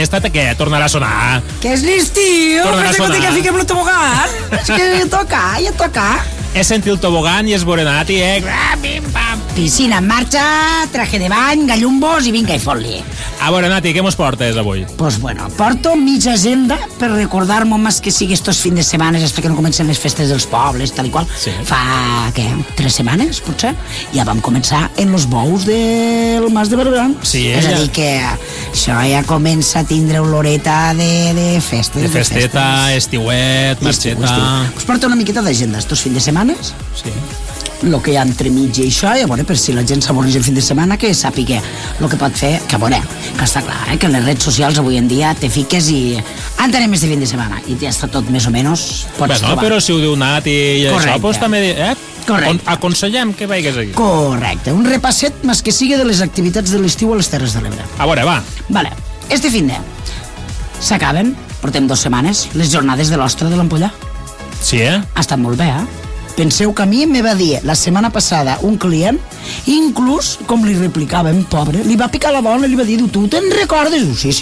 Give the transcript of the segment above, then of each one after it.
Aquesta què? Tornarà a sonar. Que és l'estiu, Tornarà a sonar. que fiquem el tobogan. És que ja toca. He sentit el tobogan i és borenati, Pim, pam. Piscina en marxa, traje de bany, gallumbos i vinga i fot-li. A veure, Nati, què mos portes avui? Pues bueno, porto mitja agenda per recordar-me més que sigui estos fins de setmana hasta que no comencen les festes dels pobles, tal i qual. Sí. Fa, què, 3 setmanes, potser? Ja vam començar en los bous del Mas de Barberà. Sí, és a dir, que això ja comença a tindre oloreta de festes. De festeta, estiuet, marxeta... Us porto una miqueta d'agenda estos fins de setmanes. Sí. El que hi ha entremig i això, i a veure, per si la gent s'avorreix el fin de setmana, que sàpiga el que pot fer, que a veure, que està clar, que en les redes socials avui en dia te fiques i entenem este fin de setmana, i ja està tot més o menys pots trobar. Però si ho diu Nat i correcte. Això, doncs també... Correcte. Aconsellem que vagis aquí. Correcte, un repasset més que sigui de les activitats de l'estiu a les Terres de l'Ebre. A veure, va. Vale, este fin de s'acaben, portem 2 setmanes, les jornades de l'Ostra de l'Ampollà. Sí, Ha estat molt bé, Penseu que a mi me va dir la setmana passada un client, inclús, com li replicàvem, pobre, li va picar la bola i li va dir, tu te'n recordes? Sí.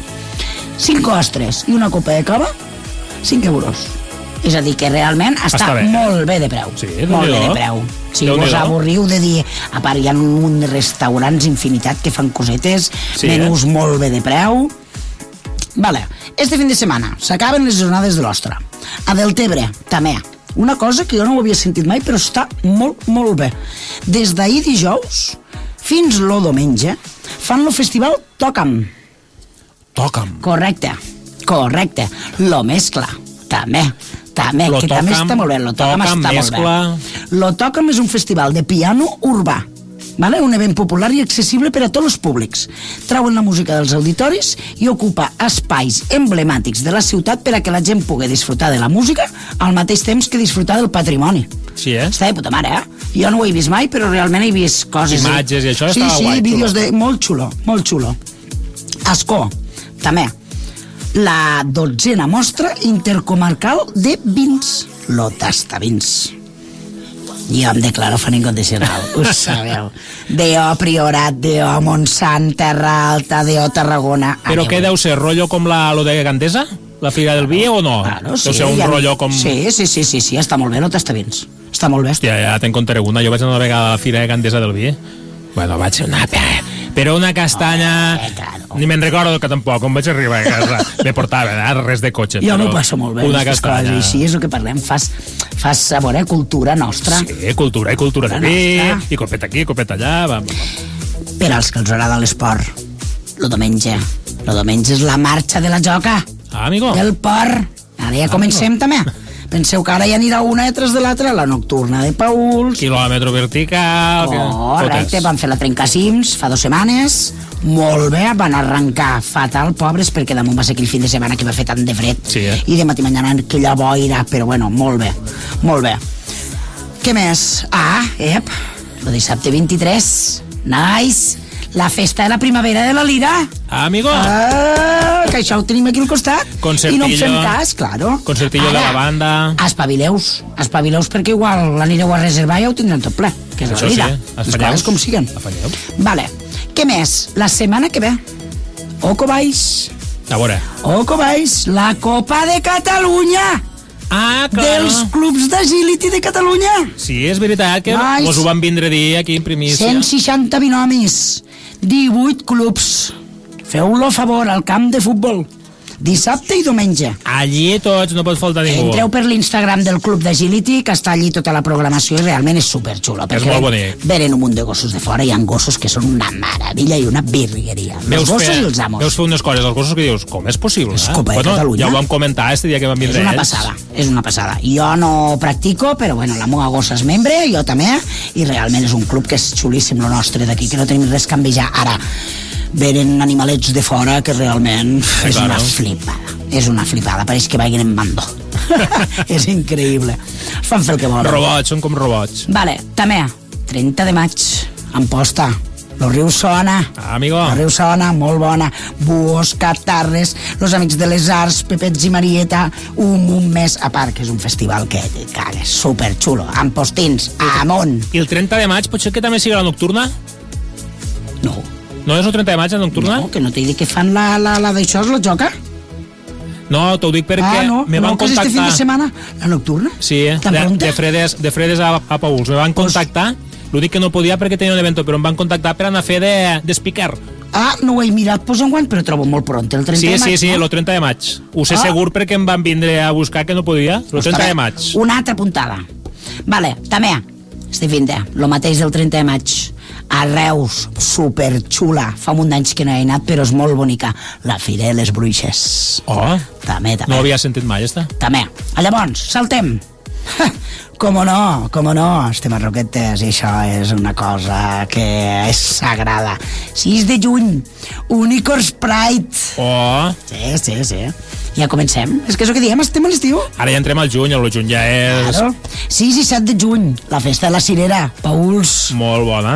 5 ostres i una copa de cava, 5 euros. És a dir, que realment està molt bé de preu. Sí, molt bé de preu. Si vos avorriu de dir, a part hi ha un munt de restaurants, infinitat, que fan cosetes, menús molt bé de preu. Vale, este fin de setmana s'acaben les jornades de l'Ostra. A Deltebre, també. Una cosa que jo no ho havia sentit mai, però està molt, molt bé. Des d'ahir dijous fins lo diumenge fan el festival Toca'm. Toca'm. Correcte. Lo mescla, també, Lo que també està molt bé. Lo Toca'm està molt bé. Lo Toca'm és un festival de piano urbà. Vale? Un event popular i accessible per a tots els públics. Trauen la música dels auditoris i ocupa espais emblemàtics de la ciutat per a que la gent pugui disfrutar de la música al mateix temps que disfrutar del patrimoni. Sí, Està de puta mare, Jo no ho he vist mai, però realment he vist coses... Imatges i això estava guai. Sí, vídeos de... Molt xulo. Ascó, també. La 12a mostra intercomarcal de vins. Lo Tastavins. Jo em declaro fan incondicional, ho sabeu. D.O. Priorat, D.O. Montsant, Terra Alta, D.O. Tarragona... Però què deu ser, rotllo com lo de Gandesa? La Fira del Vi o no? Claro, sí. Deu ser un rotllo com... Sí, està molt bé, lo Tastavins. Està molt bé. Hòstia, ja te'n contaré una. Jo vaig anar una vegada a la Fira de Gandesa del Vi. Bueno, vaig ser una... Però una castanya... Claro. Ni me'n recordo que tampoc, com vaig arribar a casa. Me portava, res de cotxe. Jo m'ho passo molt bé. Una castanya. I sí, és el que parlem. Fas a veure, cultura nostra. Sí, cultura de vi, i copeta aquí, copeta allà. Per als que els agrada l'esport, lo diumenge és la marxa de la joca. Amigo. Del port. Ara ja comencem també. Penseu que ara ja anirà una detrás de l'altra, la nocturna de Pauls. Quilòmetre vertical. Correcte, van fer la Trencacims fa 2 setmanes. Molt bé, van arrencar fatal, pobres, perquè damunt va ser aquell fin de setmana que va fer tant de fred. Sí, I de matí mañana aquella boira, però bueno, molt bé. Què més? El dissabte 23. Nice. La festa de la primavera de la Lira. Amigo. Que això ho tenim aquí al costat. Concertillo. I no en fem cas, claro. Concertillo de la banda. Espavileus perquè igual l'anireu a reservar i ja ho tindran tot ple. Que és la Lira. Les coses com siguen. Vale. Què més? La setmana que ve. Oco Baix. A veure. Oco Baix, la Copa de Catalunya. Clar. Dels clubs d'agility de Catalunya. Sí, és veritat que us ho van vindre a dir aquí en primícia. 160 binomis, 18 clubs. Feu-lo a favor al camp de futbol. Dissabte i diumenge. Allí tots, no pot faltar ningú. Entreu per l'Instagram del Club d'Agility, que està allí tota la programació i realment és superxulo. És molt bonic. Venen un munt de gossos de fora, hi ha gossos que són una meravella i una virgueria. Els gossos i els amos. Veus fer unes coses, els gossos que dius, com és possible? És Copa de Catalunya. Ja ho vam comentar este dia que vam vindre ells. És una passada. Jo no practico, però bueno, la meva gossa és membre, jo també, i realment és un club que és xulíssim, lo nostre d'aquí, que no tenim res a envejar. Ara, venen animalets de fora que realment és una flipada. És una flipada, pareix que vagin en bando. És increïble. Es fan fer el que volen. Robots, són com robots. Vale, també, 30 de maig, Amposta, lo riu Sona. Amigo. Lo riu Sona, molt bona. Buos, Catarres, los amics de les arts, Pepets i Marieta, un mes a part, que és un festival que és superxulo. Ampostins, amunt. I el 30 de maig potser que també sigui la nocturna? No. No és el 30 de maig, la nocturna? No, que no t'he dit que fan la d'això, la joca. No, t'ho dic perquè me van que contactar... este fin de setmana, la nocturna? Sí, de fredes a Pauls. Me van contactar, l'únic que no podia perquè tenia un evento, però em van contactar per anar a fer d'espeaker. No ho he mirat, pues enguany, però trobo molt pront, el 30 de maig. Sí, el 30 de maig. Ho sé segur perquè em van vindre a buscar que no podia, el 30 de maig. Una altra puntada. Vale, també, este fin de, lo mateix del 30 de maig. A Reus, superxula. Fa un munt d'anys que no he anat, però és molt bonica. La Fira de les Bruixes. Oh, també. No havia sentit mai, esta. També. Llavors, saltem. Com no, estem a Roquetes i això és una cosa que és sagrada. 6 de juny, Unicorns Pride. Oh. Sí. Ja comencem. És que és el que diem, estem a l'estiu. Ara ja entrem al juny, el juny ja és... Claro. 6 i 7 de juny, la festa de la Cirera, Pauls. Molt bona.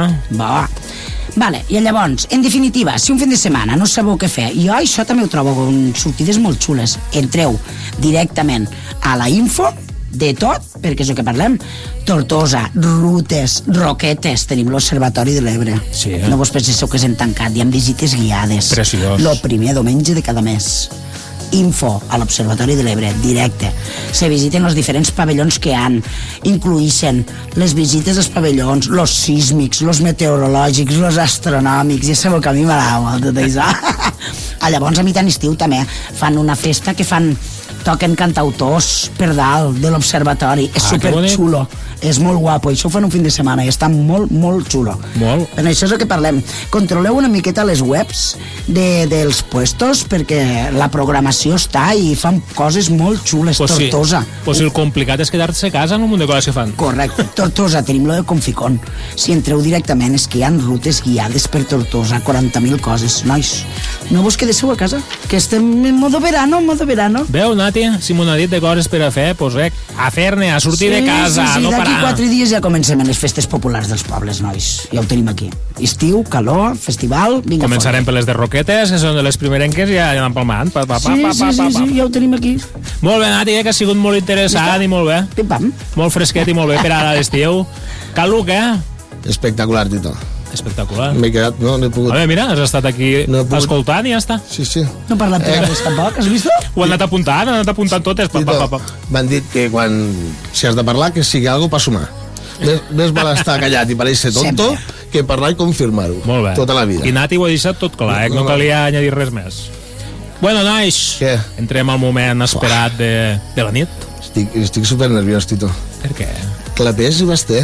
Vale, i llavors, en definitiva, si un fin de setmana no sabeu què fer, jo això també ho trobo con sortides molt xules, entreu directament a la info de tot, perquè és el que parlem. Tortosa, Rutes, Roquetes, tenim l'Observatori de l'Ebre. Sí, No vos penseu que s'han tancat, hi ha visites guiades. Preciós. El primer diumenge de cada mes. Info a l'Observatori de l'Ebre, directe. Se visiten els diferents pavellons que han. Incluïxen les visites als pavellons, los sísmics, los meteorològics, los astronòmics. Ja sabeu que a mi m'agrada molt tot això. Llavors, a mitjan estiu també fan una festa que toquen cantautors per dalt de l'observatori. És superxulo. És molt guapo. Això ho fan un fin de setmana i està molt, molt xulo. Molt. Per això és el que parlem. Controleu una miqueta les webs dels puestos perquè la programació està i fan coses molt xules. Tortosa. Pues el complicat és quedar-se a casa en un munt de coses que fan. Correcte. Tortosa, tenim lo de Conficón. Si entreu directament és que hi ha rutes guiades per Tortosa, 40.000 coses. Nois, no vos quedéssiu a casa, que estem en modo verano. Veu, Nati, si m'ho ha dit de coses per a fer, pues a fer-ne, a sortir de casa, no parar. D'aquí 4 dies ja comencem les festes populars dels pobles, nois. Ja ho tenim aquí. Estiu, calor, festival, vinga. Començarem per les de Roquetes, que són de les primerenques, i ja anem palmant. Sí, ja ho tenim aquí. Molt bé, Nati, que ha sigut molt interessant i molt bé. Pim-pam. Molt fresquet i molt bé per ara l'estiu. Caluc, Espectacular, Tito. Espectacular. M'he quedat, no he pogut... A veure, mira, has estat aquí escoltant i ja està. Sí. No he parlat res tampoc, has vist? Ho han anat apuntant totes. M'han dit que si has de parlar, que sigui algo per sumar. Més val estar callat i parèixer tonto que parlar i confirmar-ho. Molt bé. Tota la vida. I Nati ho ha deixat tot clar, no calia añadir res més. Bueno, nois, entrem al moment esperat de la nit. Estic super nerviós, Tito. Per què? Clapers i basté.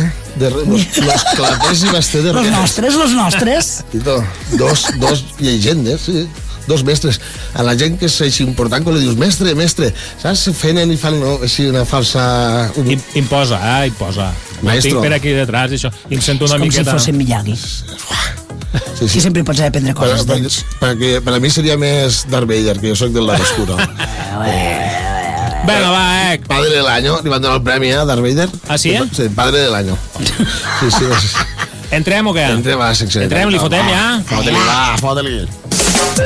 Los clapers i basté de Roquetes. Los nostres. Tito, dos llegendes, sí. 2 mestres. A la gent que és així important, quan li dius mestre, saps? Fenen i fan així una falsa... Imposa. Maestro. Tinc per aquí detrás, això. I em sento una miqueta... És com si fossin Miyagi. Sí. Que sempre pots aprendre coses d'ells. Per a mi seria més Darth Vader, que jo soc del lado oscuro. Bueno, va, Padre del año, li van donar el premi a Darth Vader. Ah, sí? Sí, padre del año. Sí. Entrem o què? Entrem a la secció. Entrem, li fotem ja? Fota-li.